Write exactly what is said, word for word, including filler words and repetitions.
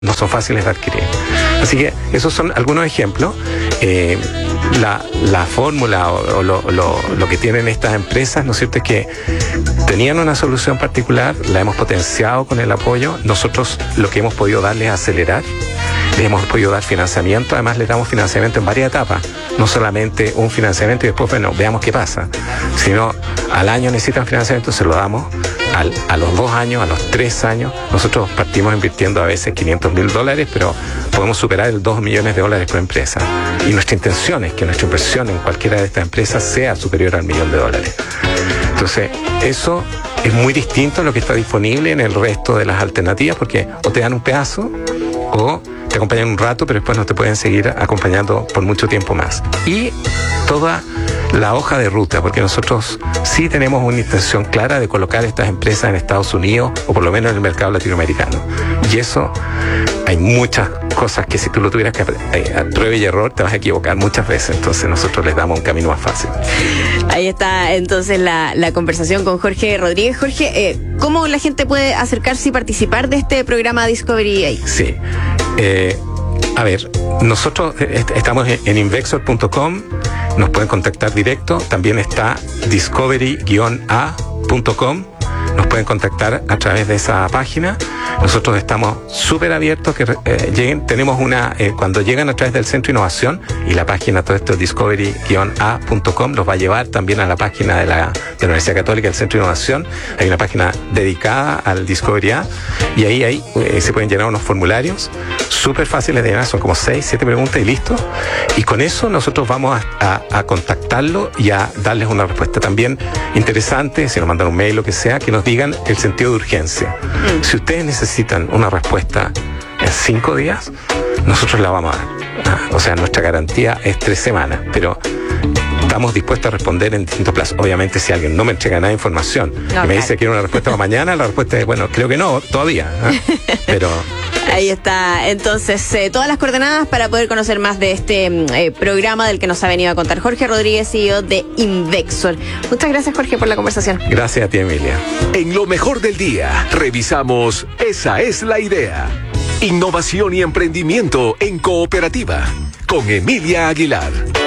no son fáciles de adquirir. Así que esos son algunos ejemplos. Eh, la, la fórmula o, o lo, lo, lo que tienen estas empresas, ¿no es cierto?, es que tenían una solución particular, la hemos potenciado con el apoyo. Nosotros lo que hemos podido darles es acelerar, les hemos podido dar financiamiento, además les damos financiamiento en varias etapas, no solamente un financiamiento y después, bueno, veamos qué pasa, sino al año necesitan financiamiento, se lo damos, al, a los dos años, a los tres años. Nosotros partimos invirtiendo a veces quinientos mil dólares, pero podemos superar el dos millones de dólares por empresa. Y nuestra intención es que nuestra inversión en cualquiera de estas empresas sea superior al millón de dólares. Entonces, eso es muy distinto a lo que está disponible en el resto de las alternativas, porque o te dan un pedazo o te acompañan un rato, pero después no te pueden seguir acompañando por mucho tiempo más. Y toda la hoja de ruta, porque nosotros sí tenemos una intención clara de colocar estas empresas en Estados Unidos o por lo menos en el mercado latinoamericano. Y eso, hay muchas cosas que si tú lo tuvieras que eh, a prueba y error te vas a equivocar muchas veces, entonces nosotros les damos un camino más fácil. Ahí está entonces la, la conversación con Jorge Rodríguez. Jorge, eh, ¿cómo la gente puede acercarse y participar de este programa Discovery A? Sí, eh, a ver, nosotros est- estamos en invexor punto com, nos pueden contactar directo, también está discovery a punto com, nos pueden contactar a través de esa página. Nosotros estamos súper abiertos que eh, lleguen. Tenemos una, eh, cuando llegan a través del Centro de Innovación y la página, todo esto discovery a punto com, los va a llevar también a la página de la, de la Universidad Católica del Centro de Innovación. Hay una página dedicada al Discovery A y ahí, ahí eh, se pueden llenar unos formularios súper fáciles de llenar, son como seis, siete preguntas y listo. Y con eso nosotros vamos a, a, a contactarlo y a darles una respuesta también interesante, si nos mandan un mail o lo que sea, que nos digan el sentido de urgencia. Mm. Si ustedes necesitan una respuesta en cinco días, nosotros la vamos a dar. Ah, o sea, nuestra garantía es tres semanas, pero estamos dispuestos a responder en distintos plazos. Obviamente, si alguien no me entrega nada de información no, y me claro. dice que quiere una respuesta para mañana, la respuesta es, bueno, creo que no, todavía. ¿eh? Pero... Ahí está, entonces, eh, todas las coordenadas para poder conocer más de este eh, programa del que nos ha venido a contar Jorge Rodríguez, C E O de Invexor. Muchas gracias, Jorge, por la conversación. Gracias a ti, Emilia. En lo mejor del día, revisamos Esa es la idea. Innovación y emprendimiento en cooperativa, con Emilia Aguilar.